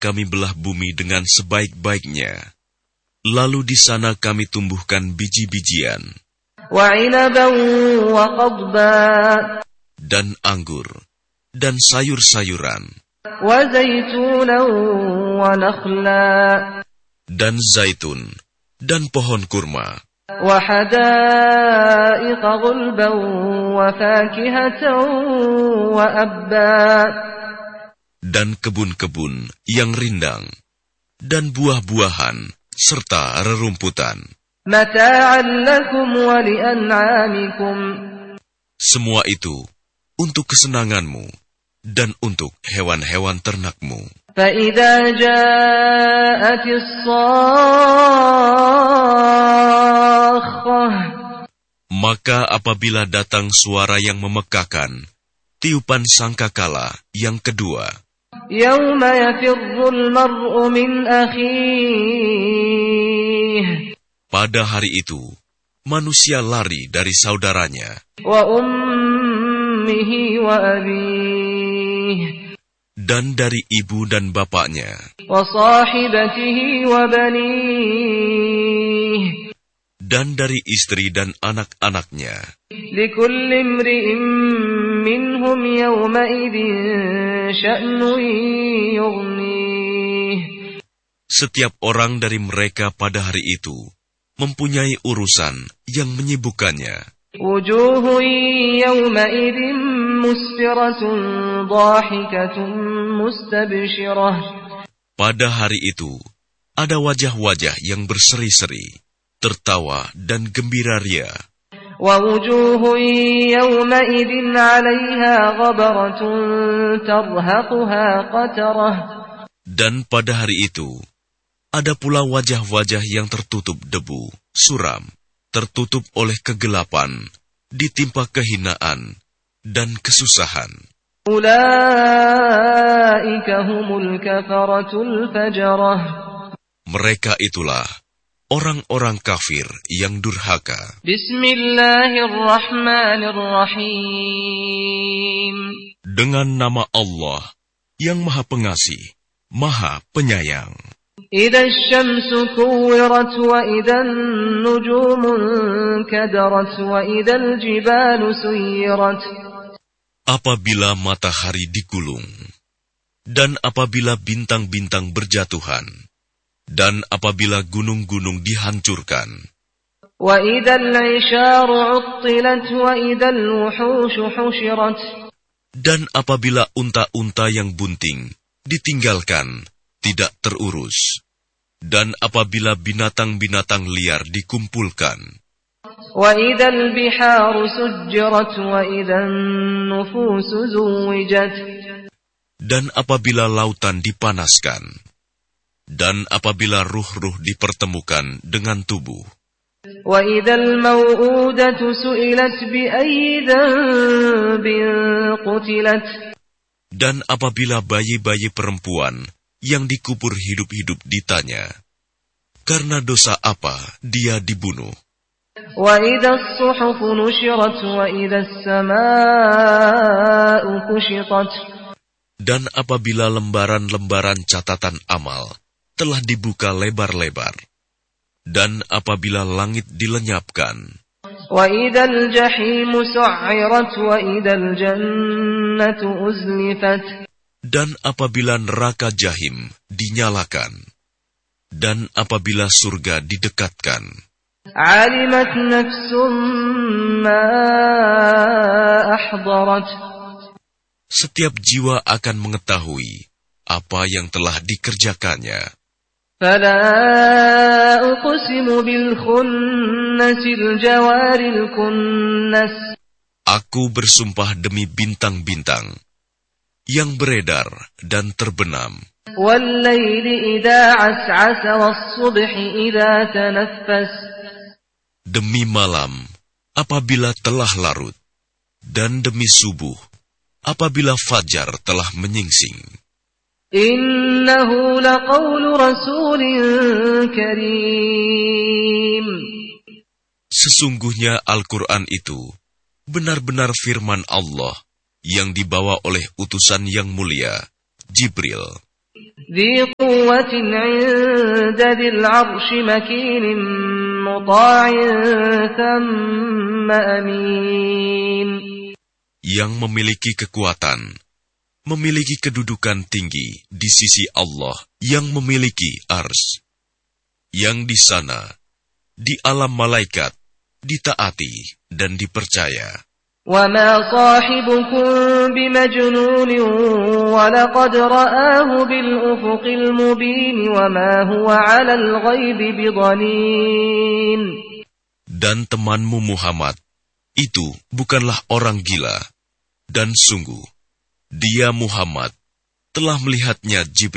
kami belah bumi dengan sebaik-baiknya. Lalu di sana kami tumbuhkan biji-bijian, dan anggur, dan sayur-sayuran, dan zaitun, dan pohon kurma, dan kebun-kebun yang rindang, dan buah-buahan, serta rerumputan. Semua itu untuk kesenanganmu dan untuk hewan-hewan ternakmu. Maka apabila datang suara yang memekakan, tiupan sangkakala yang kedua, pada hari itu, manusia lari dari saudaranya, dan dari ibu dan bapaknya, dan dari istri dan anak-anaknya. Setiap orang dari mereka pada hari itu mempunyai urusan yang menyibukkannya. Pada hari itu, ada wajah-wajah yang berseri-seri, tertawa dan gembira ria. Dan pada hari itu, ada pula wajah-wajah yang tertutup debu, suram, tertutup oleh kegelapan, ditimpa kehinaan dan kesusahan. Mereka itulah orang-orang kafir yang durhaka. Bismillahirrahmanirrahim. Dengan nama Allah yang Maha Pengasih, Maha Penyayang. Idza asy-syamsu kuwirat wa idza an-nujumu kadarat wa idza al-jibalu suyirat. Apabila matahari digulung, dan apabila bintang-bintang berjatuhan, dan apabila gunung-gunung dihancurkan, wa idza al-'isharu 'uttilat wa idza al-wuhushu hushirat. Dan apabila unta-unta yang bunting ditinggalkan, tidak terurus, dan apabila binatang-binatang liar dikumpulkan, wa idza al-biharu sujjirat wa idza an-nufusu zuwijat. Dan apabila lautan dipanaskan, dan apabila ruh-ruh dipertemukan dengan tubuh, wa idzal mau'udatu su'ilat bi ayyi dhanbin qutilat. Dan apabila bayi-bayi perempuan yang dikubur hidup-hidup ditanya, karena dosa apa dia dibunuh. Wa idzas suhufu nushirat wa idzas samaa'u kushitat. Dan apabila lembaran-lembaran catatan amal telah dibuka lebar-lebar, dan apabila langit dilenyapkan, wa idzal jahimu su'irat wa idzal jannatu uzlifat. Dan apabila neraka jahim dinyalakan, dan apabila surga didekatkan, alimat nafsum ma ahdarat. Setiap jiwa akan mengetahui apa yang telah dikerjakannya. Fala uqsimu bil khunnasil jawaril kunnas. Aku bersumpah demi bintang-bintang yang beredar dan terbenam, wal laili idza as'asa was subhi idza tanaffas. Demi malam apabila telah larut, dan demi subuh apabila fajar telah menyingsing. Innahu laqawlu rasulin karim. Sesungguhnya Al-Quran itu benar-benar firman Allah yang dibawa oleh utusan yang mulia, Jibril. ذي قوة عند ذي العرش مكين مطاع ثم أمين. Yang memiliki kekuatan, memiliki kedudukan tinggi di sisi Allah yang memiliki ars. Yang di sana, di alam malaikat, ditaati dan dipercaya. وَمَا صَاحِبُكُم بِمَجْنُونٍ وَلَقَدْ رَآهُ بِالْأُفُقِ الْمُبِينِ وَمَا هُوَ عَلَى الْغَيْبِ بِضَنِينٍ. Dan temanmu Muhammad, itu bukanlah orang gila. Dan sungguh, dia Muhammad telah melihatnya Jibril